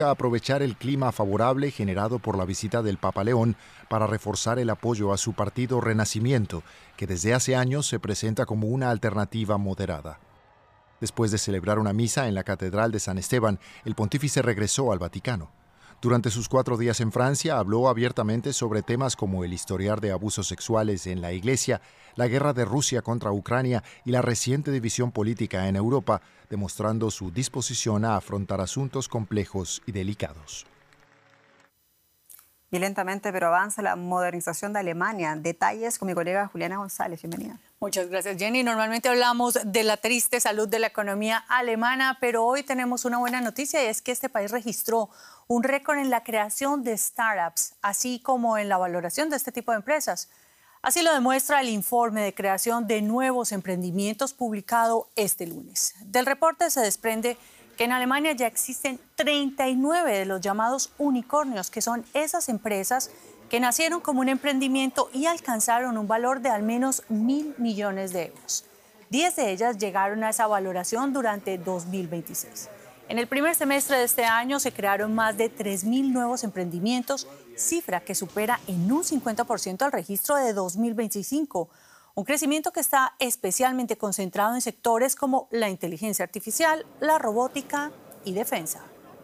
aprovechar el clima favorable generado por la visita del Papa León para reforzar el apoyo a su partido Renacimiento, que desde hace años se presenta como una alternativa moderada. Después de celebrar una misa en la Catedral de San Esteban, el pontífice regresó al Vaticano. Durante sus 4 días en Francia, habló abiertamente sobre temas como el historial de abusos sexuales en la Iglesia, la guerra de Rusia contra Ucrania y la reciente división política en Europa, demostrando su disposición a afrontar asuntos complejos y delicados. Y lentamente, pero avanza la modernización de Alemania. Detalles con mi colega Juliana González. Bienvenida. Muchas gracias, Jenny. Normalmente hablamos de la triste salud de la economía alemana, pero hoy tenemos una buena noticia y es que este país registró un récord en la creación de startups, así como en la valoración de este tipo de empresas. Así lo demuestra el informe de creación de nuevos emprendimientos publicado este lunes. Del reporte se desprende que en Alemania ya existen 39 de los llamados unicornios, que son esas empresas que nacieron como un emprendimiento y alcanzaron un valor de al menos 1.000 millones de euros. 10 de ellas llegaron a esa valoración durante 2026. En el primer semestre de este año se crearon más de 3.000 nuevos emprendimientos, cifra que supera en un 50% al registro de 2025. Un crecimiento que está especialmente concentrado en sectores como la inteligencia artificial, la robótica y defensa.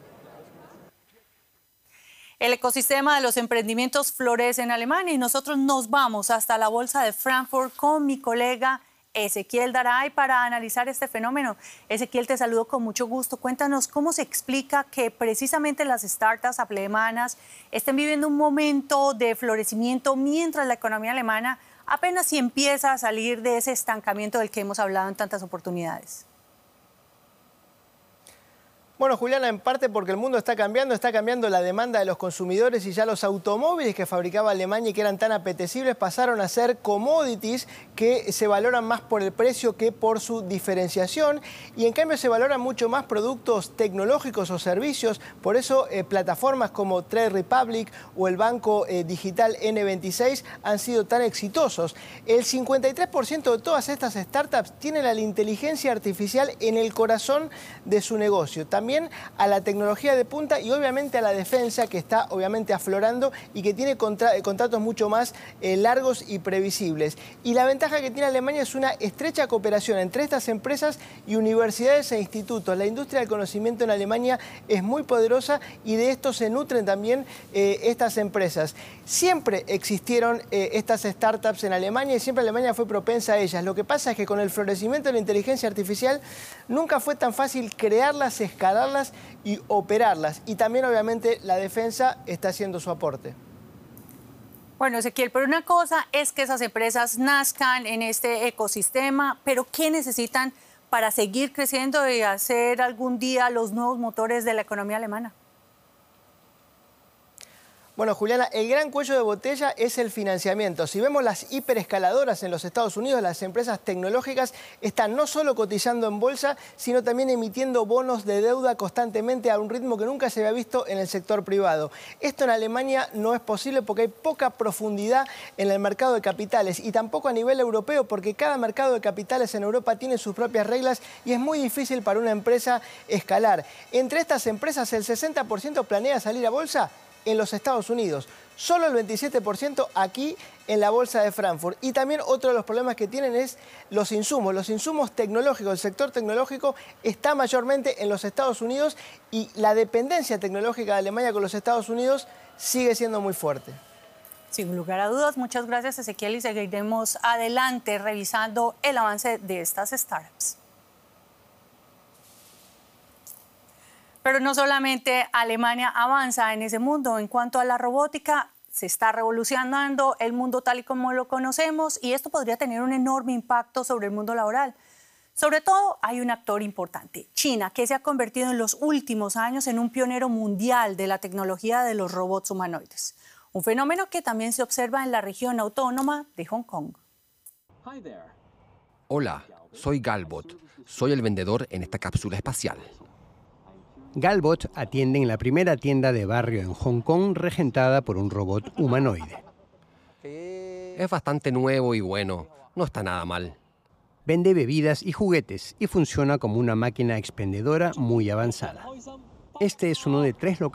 El ecosistema de los emprendimientos florece en Alemania y nosotros nos vamos hasta la Bolsa de Frankfurt con mi colega Ezequiel Daray para analizar este fenómeno. Ezequiel, te saludo con mucho gusto. Cuéntanos cómo se explica que precisamente las startups alemanas estén viviendo un momento de florecimiento mientras la economía alemana apenas si empieza a salir de ese estancamiento del que hemos hablado en tantas oportunidades. Bueno, Juliana, en parte porque el mundo está cambiando la demanda de los consumidores y ya los automóviles que fabricaba Alemania y que eran tan apetecibles pasaron a ser commodities que se valoran más por el precio que por su diferenciación y en cambio se valoran mucho más productos tecnológicos o servicios. Por eso plataformas como Trade Republic o el banco digital N26 han sido tan exitosos. El 53% de todas estas startups tienen la inteligencia artificial en el corazón de su negocio. También a la tecnología de punta y obviamente a la defensa que está obviamente aflorando y que tiene contratos mucho más largos y previsibles. Y la ventaja que tiene Alemania es una estrecha cooperación entre estas empresas y universidades e institutos. La industria del conocimiento en Alemania es muy poderosa y de esto se nutren también estas empresas. Siempre existieron estas startups en Alemania y siempre Alemania fue propensa a ellas. Lo que pasa es que con el florecimiento de la inteligencia artificial nunca fue tan fácil crearlas, escalarlas y operarlas. Y también, obviamente, la defensa está haciendo su aporte. Bueno, Ezequiel, pero una cosa es que esas empresas nazcan en este ecosistema, pero ¿qué necesitan para seguir creciendo y hacer algún día los nuevos motores de la economía alemana? Bueno, Juliana, el gran cuello de botella es el financiamiento. Si vemos las hiperescaladoras en los Estados Unidos, las empresas tecnológicas están no solo cotizando en bolsa, sino también emitiendo bonos de deuda constantemente a un ritmo que nunca se había visto en el sector privado. Esto en Alemania no es posible porque hay poca profundidad en el mercado de capitales y tampoco a nivel europeo porque cada mercado de capitales en Europa tiene sus propias reglas y es muy difícil para una empresa escalar. Entre estas empresas, el 60% planea salir a bolsa en los Estados Unidos, solo el 27% aquí en la Bolsa de Frankfurt. Y también otro de los problemas que tienen es los insumos tecnológicos. El sector tecnológico está mayormente en los Estados Unidos y la dependencia tecnológica de Alemania con los Estados Unidos sigue siendo muy fuerte. Sin lugar a dudas, muchas gracias, Ezequiel, y seguiremos adelante revisando el avance de estas startups. Pero no solamente Alemania avanza en ese mundo. En cuanto a la robótica, se está revolucionando el mundo tal y como lo conocemos y esto podría tener un enorme impacto sobre el mundo laboral. Sobre todo, hay un actor importante, China, que se ha convertido en los últimos años en un pionero mundial de la tecnología de los robots humanoides. Un fenómeno que también se observa en la región autónoma de Hong Kong. Hola, soy Galbot. Soy el vendedor en esta cápsula espacial. Galbot atiende en la primera tienda de barrio en Hong Kong regentada por un robot humanoide. Es bastante nuevo y bueno, no está nada mal. Vende bebidas y juguetes y funciona como una máquina expendedora muy avanzada. Este es uno de 3 locales